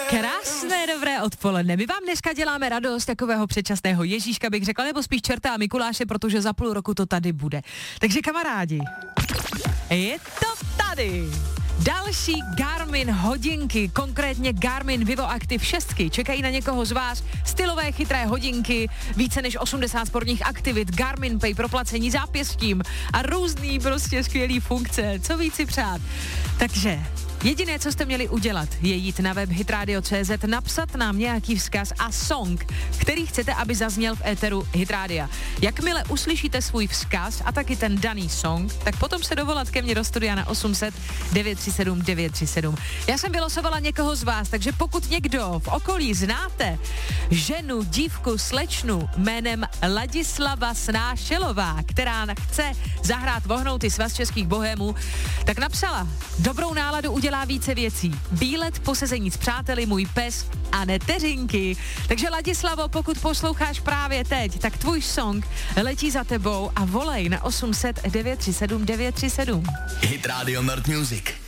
Krásné dobré odpoledne. My vám dneska děláme radost takového předčasného Ježíška, bych řekla, nebo spíš čerta a Mikuláše, protože za půl roku to tady bude. Takže kamarádi, je to tady. Další Garmin hodinky, konkrétně Garmin Vivo Active 6, čekají na někoho z vás. Stylové chytré hodinky, více než 80 sportních aktivit, Garmin Pay pro placení zápěstím a různý prostě skvělý funkce. Co víc si přát? Takže jediné, co jste měli udělat, je jít na web hitradio.cz, napsat nám nějaký vzkaz a song, který chcete, aby zazněl v éteru Hitradia. Jakmile uslyšíte svůj vzkaz a taky ten daný song, tak potom se dovolat ke mně do studia na 800 937 937. Já jsem vylosovala někoho z vás, takže pokud někdo v okolí znáte ženu, dívku, slečnu jménem Ladislava Snášelová, která chce zahrát Vohnouty svaz českých bohémů, tak napsala: dobrou náladu udělá více věcí. Výlet, posezení s přáteli, můj pes a neteřinky. Takže Ladislavo, pokud posloucháš právě teď, tak tvůj song letí za tebou a volej na 800 937 937. Hit Radio Nord Music.